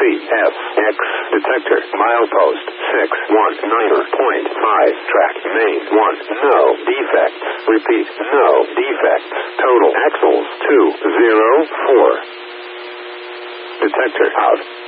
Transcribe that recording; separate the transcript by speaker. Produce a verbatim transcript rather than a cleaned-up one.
Speaker 1: F X. Detector. Milepost six one nine point five. Track. Main one. No defects. Repeat. No defects. Total axles two zero four. Detector out.